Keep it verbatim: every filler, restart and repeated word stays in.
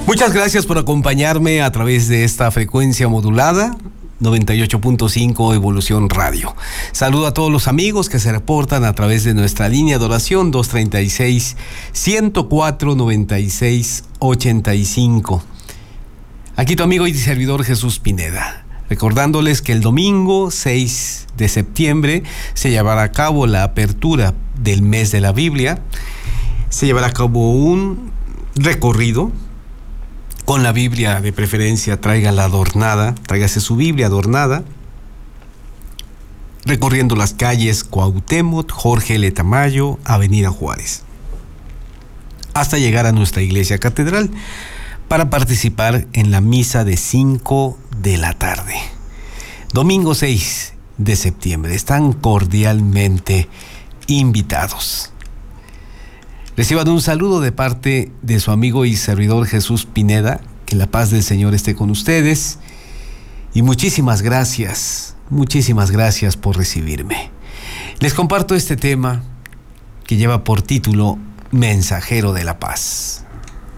Muchas gracias por acompañarme a través de esta frecuencia modulada noventa y ocho punto cinco Evolución Radio. Saludo a todos los amigos que se reportan a través de nuestra línea de oración dos treinta y seis, ciento cuatro, noventa y seis, ochenta y cinco. Aquí tu amigo y servidor Jesús Pineda, recordándoles que el domingo seis de septiembre se llevará a cabo la apertura del mes de la Biblia. Se llevará a cabo un recorrido con la Biblia, de preferencia tráigala adornada, tráigase su Biblia adornada, recorriendo las calles Cuauhtémoc, Jorge L. Tamayo, Avenida Juárez, hasta llegar a nuestra iglesia catedral para participar en la misa de cinco de la tarde. Domingo seis de septiembre. Están cordialmente invitados. Reciban un saludo de parte de su amigo y servidor Jesús Pineda. Que la paz del Señor esté con ustedes. Y muchísimas gracias, muchísimas gracias por recibirme. Les comparto este tema que lleva por título Mensajero de la Paz.